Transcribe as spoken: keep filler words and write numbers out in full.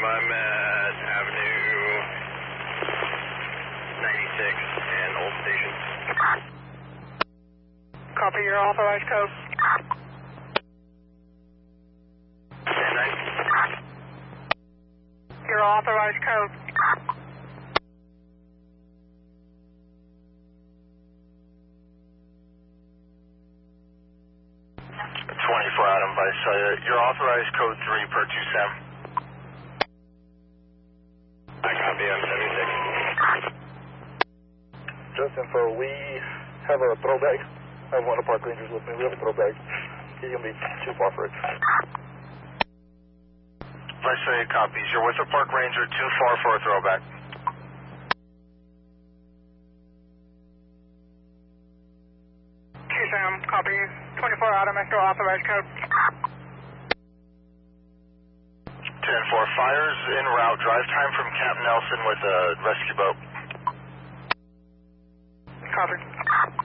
I'm at Avenue ninety-six and Old Station. Copy your authorized code. ten nine. Your authorized code. twenty-four Adam Vice. Uh, your authorized code three per two Sam. I copy. I'm seventy-six. Just info, we have a throw bag. I have one of the park rangers with me. We have a throw bag. He's going to be too far for it. Vice A copies. You're with a park ranger too far for a throwback. two Sam, copy. twenty-four Adam, extra authorized code. ten four, fires en route. Drive time from Camp Nelson with a rescue boat. Copy.